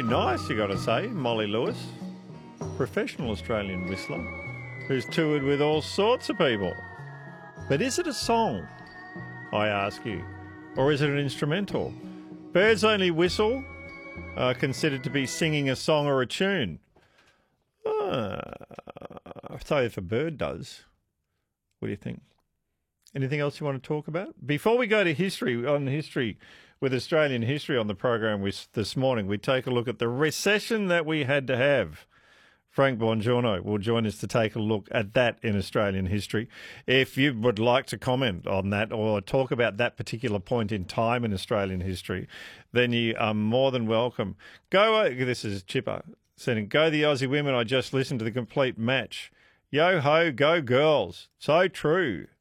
nice, you got to say, Molly Lewis, professional Australian whistler who's toured with all sorts of people. But is it a song, I ask you, or is it an instrumental? Birds only whistle are considered to be singing a song or a tune. I'll tell you if a bird does. What do you think? Anything else you want to talk about? Before we go to history, with Australian history on the program this morning, we take a look at the recession that we had to have. Frank Bongiorno will join us to take a look at that in Australian history. If you would like to comment on that or talk about that particular point in time in Australian history, then you are more than welcome. This is Chipper saying, go the Aussie women, I just listened to the complete match. Yo-ho, go girls. So true.